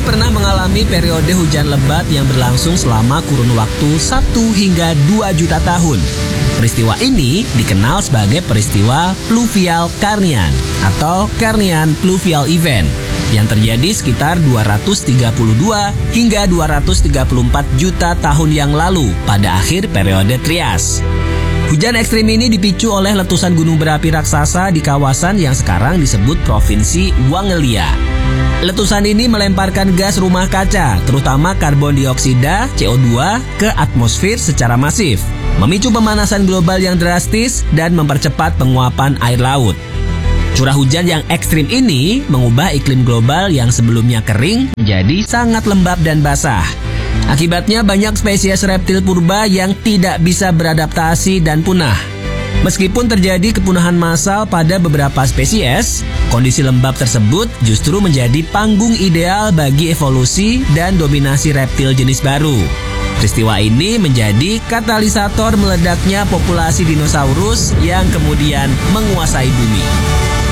pernah mengalami periode hujan lebat yang berlangsung selama kurun waktu 1 hingga 2 juta tahun. Peristiwa ini dikenal sebagai peristiwa Pluvial Carnian atau Carnian Pluvial Event yang terjadi sekitar 232 hingga 234 juta tahun yang lalu pada akhir periode Trias. Hujan ekstrim ini dipicu oleh letusan gunung berapi raksasa di kawasan yang sekarang disebut Provinsi Wangelia. Letusan ini melemparkan gas rumah kaca, terutama karbon dioksida (CO2) ke atmosfer secara masif, memicu pemanasan global yang drastis dan mempercepat penguapan air laut. Curah hujan yang ekstrim ini mengubah iklim global yang sebelumnya kering menjadi sangat lembab dan basah. Akibatnya banyak spesies reptil purba yang tidak bisa beradaptasi dan punah. Meskipun terjadi kepunahan massal pada beberapa spesies, kondisi lembab tersebut justru menjadi panggung ideal bagi evolusi dan dominasi reptil jenis baru. Peristiwa ini menjadi katalisator meledaknya populasi dinosaurus yang kemudian menguasai bumi.